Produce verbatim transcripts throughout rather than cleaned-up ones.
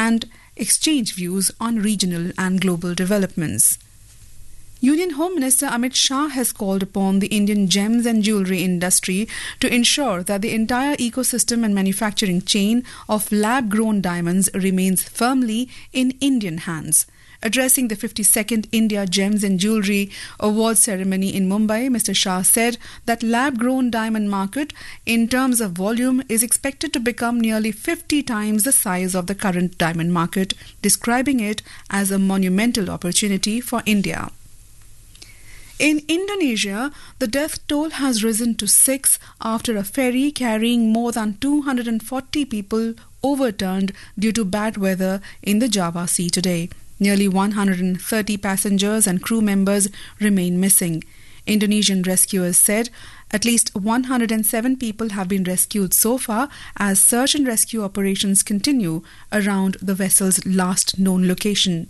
and exchange views on regional and global developments. Union Home Minister Amit Shah has called upon the Indian gems and jewellery industry to ensure that the entire ecosystem and manufacturing chain of lab-grown diamonds remains firmly in Indian hands. Addressing the fifty-second India Gems and Jewellery Awards ceremony in Mumbai, Mister Shah said that lab-grown diamond market in terms of volume is expected to become nearly fifty times the size of the current diamond market, describing it as a monumental opportunity for India. In Indonesia, the death toll has risen to six after a ferry carrying more than two hundred forty people overturned due to bad weather in the Java Sea today. Nearly one hundred thirty passengers and crew members remain missing. Indonesian rescuers said at least one hundred seven people have been rescued so far as search and rescue operations continue around the vessel's last known location.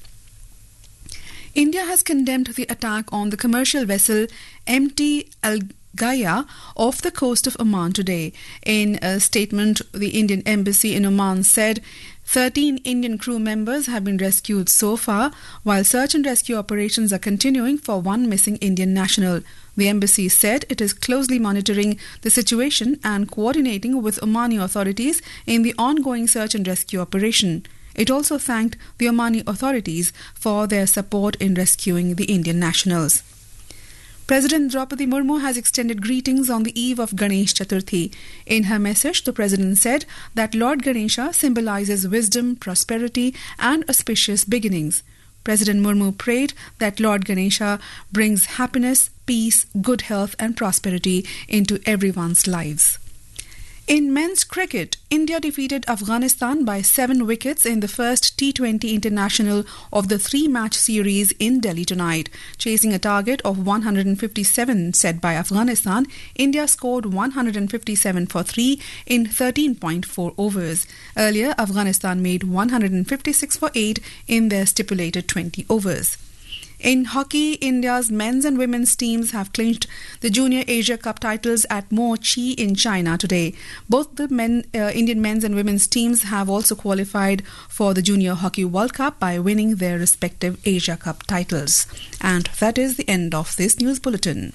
India has condemned the attack on the commercial vessel M T Al Gaya off the coast of Oman today. In a statement, the Indian embassy in Oman said thirteen Indian crew members have been rescued so far, while search and rescue operations are continuing for one missing Indian national. The embassy said it is closely monitoring the situation and coordinating with Omani authorities in the ongoing search and rescue operation. It also thanked the Omani authorities for their support in rescuing the Indian nationals. President Draupadi Murmu has extended greetings on the eve of Ganesh Chaturthi. In her message, the President said that Lord Ganesha symbolizes wisdom, prosperity and auspicious beginnings. President Murmu prayed that Lord Ganesha brings happiness, peace, good health and prosperity into everyone's lives. In men's cricket, India defeated Afghanistan by seven wickets in the first T twenty international of the three-match series in Delhi tonight. Chasing a target of one hundred fifty-seven set by Afghanistan, India scored one hundred fifty-seven for three in thirteen point four overs. Earlier, Afghanistan made one hundred fifty-six for eight in their stipulated twenty overs. In hockey, India's men's and women's teams have clinched the Junior Asia Cup titles at Mo Chi in China today. Both the men, uh, Indian men's and women's teams have also qualified for the Junior Hockey World Cup by winning their respective Asia Cup titles. And that is the end of this news bulletin.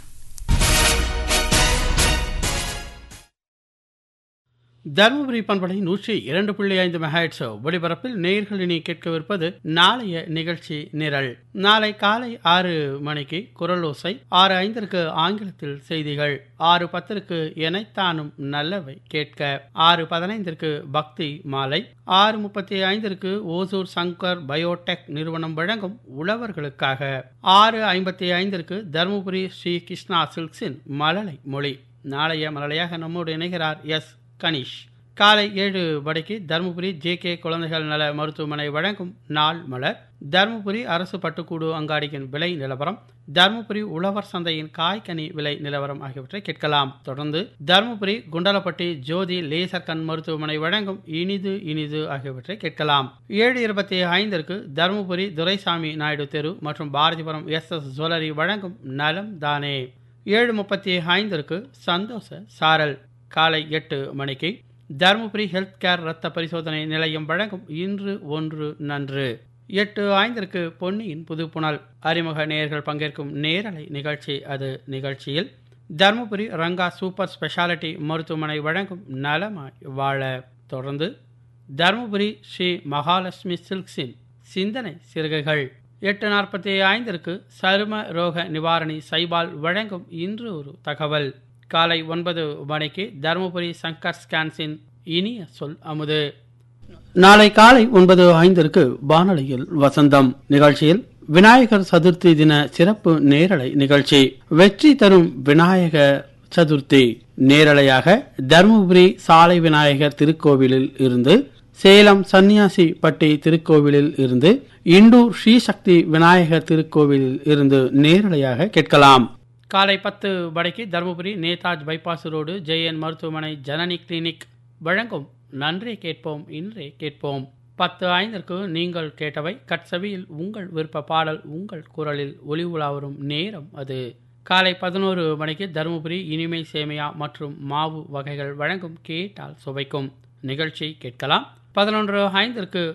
Dharmapuri பண்பலை நூற்றி இரண்டு புள்ளி ஐந்து megahertz ஒலிபரப்பில் நேயர்கள் இனி கேட்கவிருப்பது நாளைய நிகழ்ச்சி நிரல். நாளை காலை ஆறு மணிக்கு குரலோசை, ஆறு ஐந்திற்கு ஆங்கிலத்தில் செய்திகள், ஆறு பத்திற்கு எனைத்தானும் நல்லவை கேட்க, ஆறு பதினைந்திற்கு பக்தி மாலை, ஆறு முப்பத்தி ஐந்திற்கு ஓசூர் சங்கர் பயோடெக் நிறுவனம் வழங்கும் உழவர்களுக்காக, ஆறு ஐம்பத்தி ஐந்திற்கு தருமபுரி ஸ்ரீ கிருஷ்ணா சில்க்ஸின் மழலை மொழி. நாளைய மழலையாக நம்மோடு இணைகிறார் எஸ் கணேஷ். காலை ஏழு மணிக்கு தருமபுரி ஜே கே குழந்தைகள் நல மருத்துவமனை வழங்கும் நாள் மலர், தருமபுரி அரசு பட்டுக்கூடு அங்காடியின் விலை நிலவரம், தருமபுரி உழவர் சந்தையின் காய்கனி விலை நிலவரம் ஆகியவற்றை கேட்கலாம். தொடர்ந்து தருமபுரி குண்டலப்பட்டி ஜோதி லேசர் கண் மருத்துவமனை வழங்கும் இனிது இனிது ஆகியவற்றை கேட்கலாம். ஏழு இருபத்தி ஐந்திற்கு தருமபுரி துரைசாமி நாயுடு தெரு மற்றும் பாரதிபுரம் எஸ் எஸ் ஜுவல்லரி வழங்கும் நலம் தானே. ஏழு முப்பத்தி ஐந்திற்கு சந்தோஷ சாரல். காலை எட்டு மணிக்கு தருமபுரி ஹெல்த் கேர் இரத்த பரிசோதனை நிலையம் வழங்கும் இன்று ஒன்று நன்று. எட்டு ஐந்திற்கு பொன்னியின் புதுப்புணல், அறிமுக நேயர்கள் பங்கேற்கும் நேரலை நிகழ்ச்சி. அது நிகழ்ச்சியில் தருமபுரி ரங்கா சூப்பர் ஸ்பெஷாலிட்டி மருத்துவமனை வழங்கும் நலமாய் வாழ. தொடர்ந்து தருமபுரி ஸ்ரீ மகாலட்சுமி சில்க்ஸின் சிந்தனை சிறுகைகள். எட்டு நாற்பத்தி ஐந்திற்கு சரும ரோக நிவாரணி சைபால் வழங்கும் இன்று ஒரு தகவல். காலை ஒன்பது மணிக்கு தருமபுரி சங்கர் ஸ்கான்ஸின் இனிய சொல் அமுது. நாளை காலை ஒன்பது ஐந்திற்கு வானொலியில் வசந்தம் நிகழ்ச்சியில் விநாயகர் சதுர்த்தி தின சிறப்பு நேரலை நிகழ்ச்சி. வெற்றி தரும் விநாயக சதுர்த்தி நேரலையாக தருமபுரி சாலை விநாயகர் திருக்கோவிலில் இருந்து, சேலம் சன்னியாசி பட்டி திருக்கோவிலில் இருந்து, இண்டூர் ஸ்ரீசக்தி விநாயகர் திருக்கோவிலில் இருந்து நேரலையாக கேட்கலாம். காலை பத்து மணிக்கு தருமபுரி நேதாஜ் பைபாஸ் ரோடு ஜெயன் மருத்துவமனை ஜனனி கிளினிக் வழங்கும் நன்றே கேட்போம் இன்றே கேட்போம். பத்து ஐந்திற்கு நீங்கள் கேட்டவை கட்சவியில் உங்கள் விருப்ப பாடல் உங்கள் குரலில் ஒளி உலா வரும் நேரம் அது. காலை பதினோரு மணிக்கு தருமபுரி இனிமை சேமையா மற்றும் மாவு வகைகள் வழங்கும் கேட்டால் சுவைக்கும் நிகழ்ச்சி கேட்கலாம். பதினொன்று ஐந்திற்கு